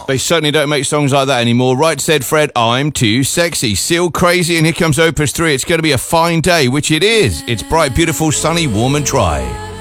They certainly don't make songs like that anymore. Right said Fred, I'm too sexy. Still crazy, and here comes Opus 3. It's going to be a fine day, which it is. It's bright, beautiful, sunny, warm and dry.